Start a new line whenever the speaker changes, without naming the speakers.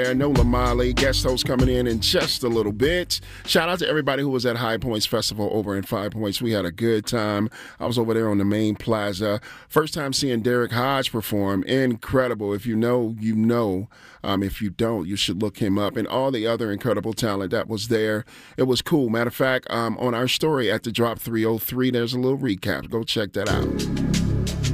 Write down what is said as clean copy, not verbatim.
Nola Molly, guest host coming in just a little bit. Shout out to everybody who was at High Points Festival over in Five Points. We had a good time. I was over there on the main plaza. First time seeing Derek Hodge perform. Incredible. If you know, you know. If you don't, you should look him up. And all the other incredible talent that was there. It was cool. Matter of fact, on our story at the Drop 303, there's a little recap. Go check that out.